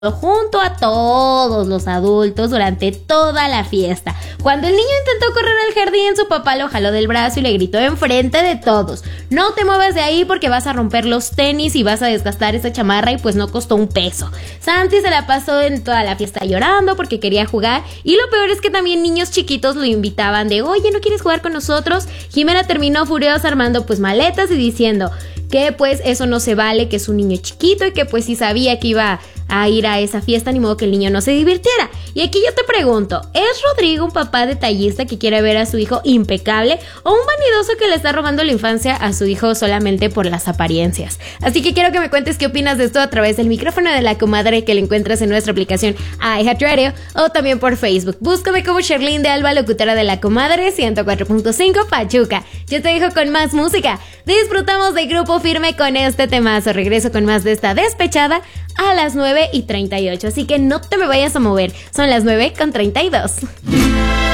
junto a todos los adultos durante toda la fiesta. Cuando el niño intentó correr al jardín, su papá lo jaló del brazo y le gritó enfrente de todos: no te muevas de ahí porque vas a romper los tenis y vas a desgastar esa chamarra, y pues no costó un peso. Santi se la pasó en toda la fiesta llorando porque quería jugar, y lo peor es que también niños chiquitos lo invitaban de: oye, ¿no quieres jugar con nosotros? Jimena terminó furiosa armando pues maletas y diciendo que pues eso no se vale, que es un niño chiquito y que pues si sabía que iba a ir a esa fiesta, ni modo que el niño no se divirtiera. Y aquí yo te pregunto, ¿es Rodrigo un papá detallista que quiere ver a su hijo impecable, o un vanidoso que le está robando la infancia a su hijo solamente por las apariencias? Así que quiero que me cuentes qué opinas de esto a través del micrófono de la comadre, que lo encuentras en nuestra aplicación iHeartRadio o también por Facebook. Búscame como Sherlyn de Alba, locutora de la comadre 104.5 Pachuca. Yo te dejo con más música. Disfrutamos de Grupo Firme con este temazo. Regreso con más de esta despechada a las 9:38, así que no te me vayas a mover. Son las 9:32.